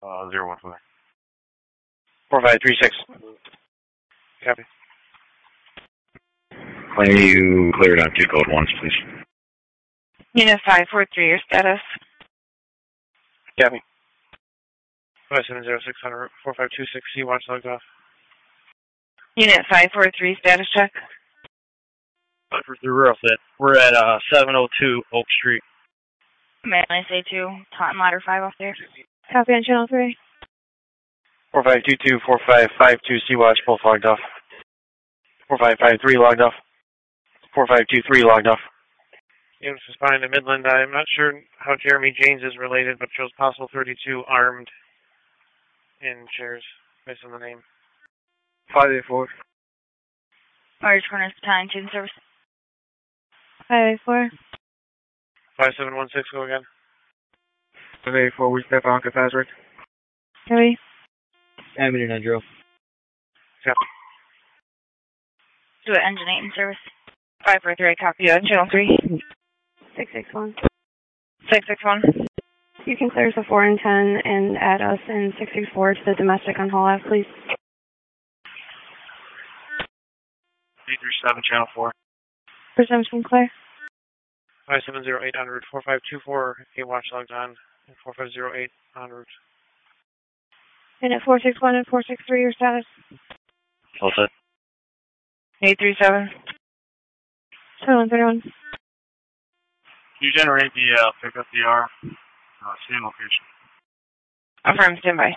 015. 4536. Copy. Claim you cleared on 2 code 1s, please. Unit 543, your status. Copy. 570600 4526 C watch logged off. Unit 543, status check. 543, we're all set. We're at 702 Oak Street. May I say 2, Taunton Ladder 5 off there. Copy on channel 3. 4522 4552 C watch both logged off. 4553 logged off. 4523 logged off. Units responding to Midland. I'm not sure how Jeremy James is related, but shows possible 32 armed in chairs based on the name. 584. Orange Corners Battalion, student service. 584. 5716, go again. 584, we step on Cathazard. Copy. Avenue 90. Copy. Do it, engine 8 in service. 543, copy on channel 3. 661. 661. You can clear us a 4 and 10 and add us in 664 to the domestic on Hall Ave, please. 837, channel 4. Presumption clear. 570800 4524 A watch logged on. 4508 en route. Unit 461 and 463, your status. All set. 837. 2131. Can you generate the pickup DR same location? Affirm, standby.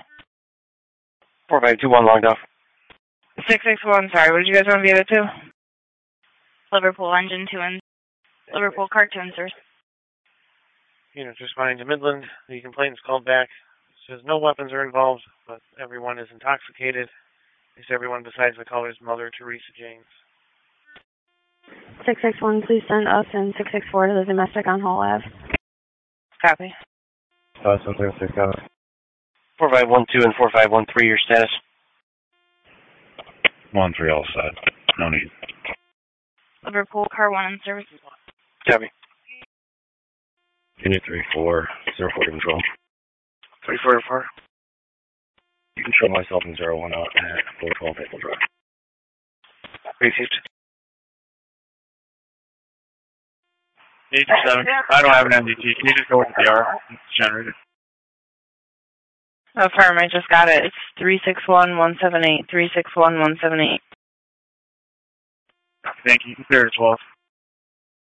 4521 logged off. 661, sorry, what did you guys want to be able to? Liverpool engine 2 and Liverpool cartoon, sir. Units responding to Midland. The complaint is called back. It says no weapons are involved, but everyone is intoxicated. It's everyone besides the caller's mother, Teresa James. 661, please send us in 664 to the domestic on Hall Ave. Copy. 5706, copy. 4512 and 4513, your status. 1-3 all set. No need. Liverpool car 1 in service. Copy. Unit 34, 04 control. 3404. You can show myself in 01 out at 412 Maple Drive. Received. 837. I don't have an MDT. Can you just go with the DR? It's generated. Affirm, I just got it. It's 361178. 361178. Thank you. You can clear it as well.